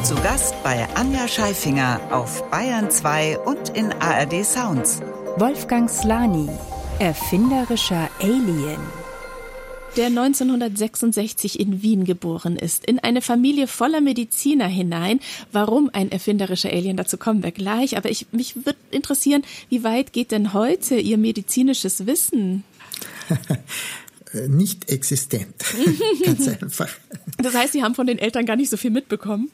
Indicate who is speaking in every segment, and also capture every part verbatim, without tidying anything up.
Speaker 1: Zu Gast bei Anja Scheifinger auf Bayern zwei und in A R D Sounds.
Speaker 2: Wolfgang Szlany, erfinderischer Alien.
Speaker 3: Der neunzehnhundertsechsundsechzig in Wien geboren ist, in eine Familie voller Mediziner hinein. Warum ein erfinderischer Alien, dazu kommen wir gleich. Aber ich, mich würde interessieren, wie weit geht denn heute Ihr medizinisches Wissen?
Speaker 4: Nicht existent, ganz einfach.
Speaker 3: Das heißt, Sie haben von den Eltern gar nicht so viel mitbekommen?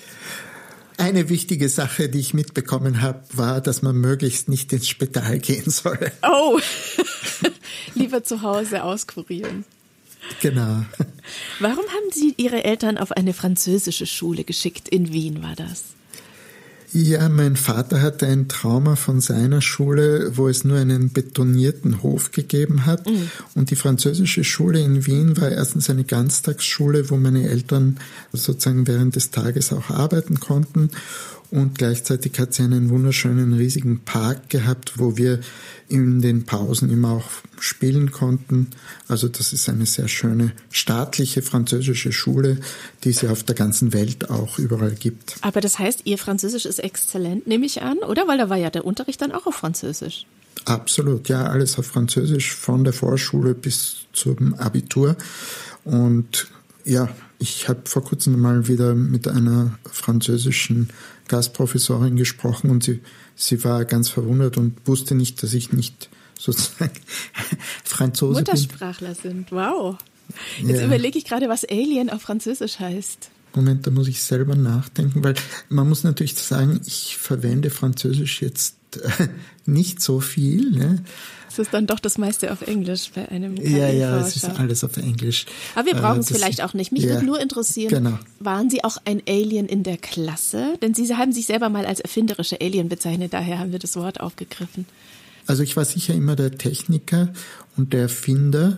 Speaker 4: Eine wichtige Sache, die ich mitbekommen habe, war, dass man möglichst nicht ins Spital gehen soll.
Speaker 3: Oh, lieber zu Hause auskurieren.
Speaker 4: Genau.
Speaker 3: Warum haben Sie Ihre Eltern auf eine französische Schule geschickt? In Wien war das.
Speaker 4: Ja, mein Vater hatte ein Trauma von seiner Schule, wo es nur einen betonierten Hof gegeben hat. Mhm. Und die französische Schule in Wien war erstens eine Ganztagsschule, wo meine Eltern sozusagen während des Tages auch arbeiten konnten. Und gleichzeitig hat sie einen wunderschönen, riesigen Park gehabt, wo wir in den Pausen immer auch spielen konnten. Also das ist eine sehr schöne staatliche französische Schule, die es ja auf der ganzen Welt auch überall gibt.
Speaker 3: Aber das heißt, Ihr Französisch ist exzellent, nehme ich an, oder? Weil da war ja der Unterricht dann auch auf Französisch.
Speaker 4: Absolut, ja, alles auf Französisch, von der Vorschule bis zum Abitur. Und ja, ich habe vor kurzem mal wieder mit einer französischen Gastprofessorin gesprochen und sie, sie war ganz verwundert und wusste nicht, dass ich nicht sozusagen Franzose
Speaker 3: Muttersprachler bin. Sind, wow. Jetzt ja. Überlege ich gerade, was Alien auf Französisch heißt.
Speaker 4: Moment, da muss ich selber nachdenken, weil man muss natürlich sagen, ich verwende Französisch jetzt äh, nicht so viel. Ne?
Speaker 3: Es ist dann doch das meiste auf Englisch bei einem K I-Forscher.
Speaker 4: Ja, ja, es ist alles auf Englisch.
Speaker 3: Aber wir brauchen es
Speaker 4: äh,
Speaker 3: vielleicht auch nicht. Mich
Speaker 4: ja,
Speaker 3: würde nur interessieren,
Speaker 4: genau.
Speaker 3: Waren Sie auch ein Alien in der Klasse? Denn Sie haben sich selber mal als erfinderische Alien bezeichnet, daher haben wir das Wort aufgegriffen.
Speaker 4: Also ich war sicher immer der Techniker und der Erfinder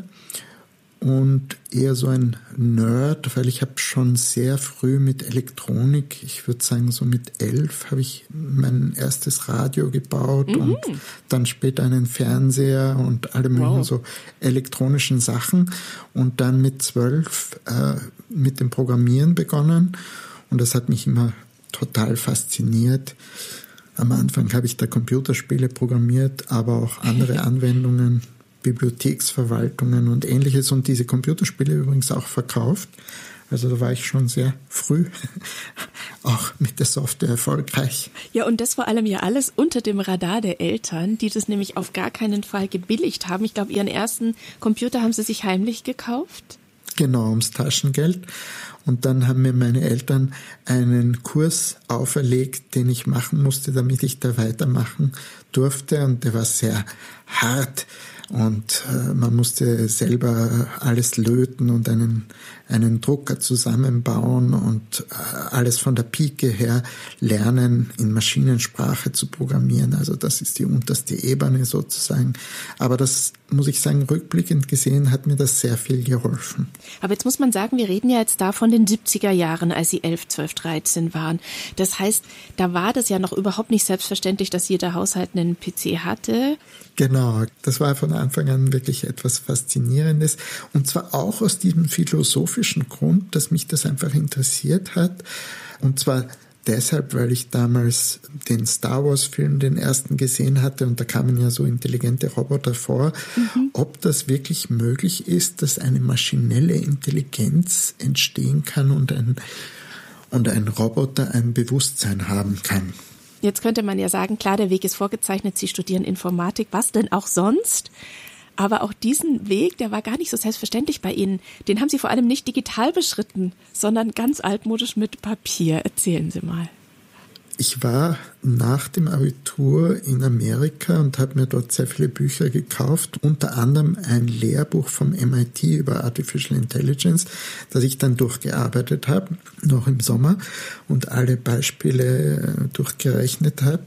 Speaker 4: und eher so ein Nerd, weil ich habe schon sehr früh mit Elektronik, ich würde sagen so mit elf, habe ich mein erstes Radio gebaut mhm. und dann später einen Fernseher und alle möglichen wow. so elektronischen Sachen und dann mit zwölf äh, mit dem Programmieren begonnen und das hat mich immer total fasziniert. Am Anfang habe ich da Computerspiele programmiert, aber auch andere Anwendungen, Bibliotheksverwaltungen und Ähnliches und diese Computerspiele übrigens auch verkauft. Also da war ich schon sehr früh auch mit der Software erfolgreich.
Speaker 3: Ja, und das vor allem ja alles unter dem Radar der Eltern, die das nämlich auf gar keinen Fall gebilligt haben. Ich glaube, Ihren ersten Computer haben Sie sich heimlich gekauft?
Speaker 4: Genau, ums Taschengeld. Und dann haben mir meine Eltern einen Kurs auferlegt, den ich machen musste, damit ich da weitermachen durfte. Und der war sehr hart. Und äh, man musste selber alles löten und einen, einen Drucker zusammenbauen und äh, alles von der Pike her lernen, in Maschinensprache zu programmieren. Also das ist die unterste Ebene sozusagen. Aber das, muss ich sagen, rückblickend gesehen hat mir das sehr viel geholfen.
Speaker 3: Aber jetzt muss man sagen, wir reden ja jetzt da von den siebziger Jahren, als Sie elf, zwölf, dreizehn waren. Das heißt, da war das ja noch überhaupt nicht selbstverständlich, dass jeder Haushalt einen P C hatte.
Speaker 4: Genau, das war von Anfang an wirklich etwas Faszinierendes. Und zwar auch aus diesem philosophischen Grund, dass mich das einfach interessiert hat. Und zwar deshalb, weil ich damals den Star Wars-Film, den ersten, gesehen hatte und da kamen ja so intelligente Roboter vor, mhm. ob das wirklich möglich ist, dass eine maschinelle Intelligenz entstehen kann und ein, und ein Roboter ein Bewusstsein haben kann.
Speaker 3: Jetzt könnte man ja sagen, klar, der Weg ist vorgezeichnet, Sie studieren Informatik, was denn auch sonst? Aber auch diesen Weg, der war gar nicht so selbstverständlich bei Ihnen. Den haben Sie vor allem nicht digital beschritten, sondern ganz altmodisch mit Papier. Erzählen Sie mal.
Speaker 4: Ich war nach dem Abitur in Amerika und habe mir dort sehr viele Bücher gekauft, unter anderem ein Lehrbuch vom M I T über Artificial Intelligence, das ich dann durchgearbeitet habe, noch im Sommer, und alle Beispiele durchgerechnet habe.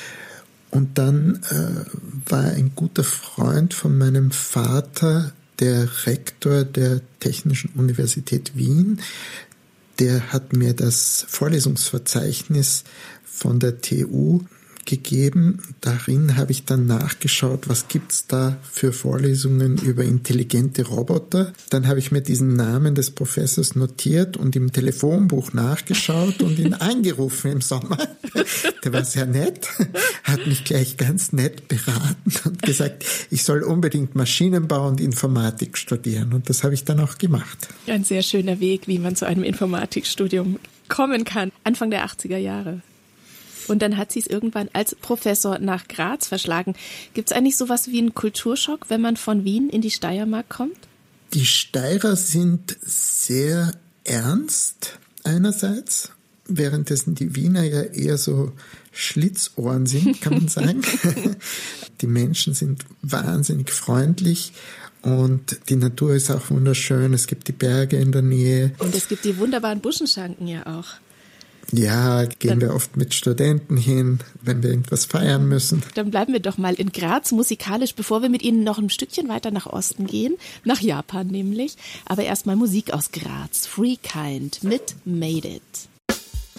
Speaker 4: Und dann äh, war ein guter Freund von meinem Vater, der Rektor der Technischen Universität Wien, der hat mir das Vorlesungsverzeichnis von der T U gegeben. Darin habe ich dann nachgeschaut, was gibt's da für Vorlesungen über intelligente Roboter. Dann habe ich mir diesen Namen des Professors notiert und im Telefonbuch nachgeschaut und ihn angerufen im Sommer. Der war sehr nett, hat mich gleich ganz nett beraten und gesagt, ich soll unbedingt Maschinenbau und Informatik studieren. Und das habe ich dann auch gemacht.
Speaker 3: Ein sehr schöner Weg, wie man zu einem Informatikstudium kommen kann. Anfang der achtziger Jahre. Und dann hat sie es irgendwann als Professor nach Graz verschlagen. Gibt es eigentlich sowas wie einen Kulturschock, wenn man von Wien in die Steiermark kommt?
Speaker 4: Die Steirer sind sehr ernst einerseits, währenddessen die Wiener ja eher so Schlitzohren sind, kann man sagen. Die Menschen sind wahnsinnig freundlich. Und die Natur ist auch wunderschön. Es gibt die Berge in der Nähe.
Speaker 3: Und es gibt die wunderbaren Buschenschanken ja auch.
Speaker 4: Ja, gehen dann, wir oft mit Studenten hin, wenn wir irgendwas feiern müssen.
Speaker 3: Dann bleiben wir doch mal in Graz musikalisch, bevor wir mit Ihnen noch ein Stückchen weiter nach Osten gehen, nach Japan nämlich. Aber erstmal Musik aus Graz, Free Kind mit Made It.